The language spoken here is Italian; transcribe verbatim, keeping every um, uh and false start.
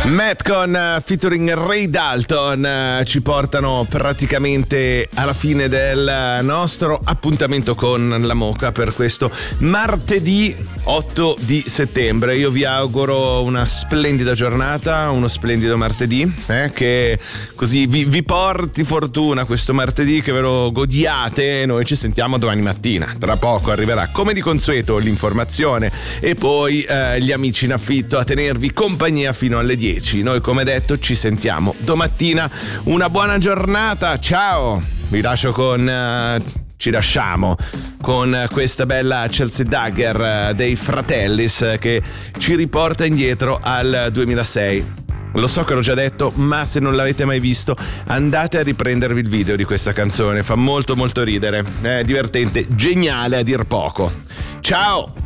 Matt con uh, featuring Ray Dalton uh, ci portano praticamente alla fine del nostro appuntamento con la Mocha per questo martedì otto di settembre. Io vi auguro una splendida giornata, uno splendido martedì, eh, che così vi, vi porti fortuna questo martedì, che ve lo godiate. Noi ci sentiamo domani mattina, tra poco arriverà come di consueto l'informazione e poi eh, gli amici in affitto a tenervi compagnia fino alle dieci. Noi, come detto, ci sentiamo domattina. Una buona giornata, ciao. Vi lascio con uh, ci lasciamo con questa bella Chelsea Dagger uh, dei Fratellis, uh, che ci riporta indietro al duemilasei. Lo so che l'ho già detto, ma se non l'avete mai visto, andate a riprendervi il video di questa canzone. Fa molto molto ridere, è divertente, geniale a dir poco. Ciao.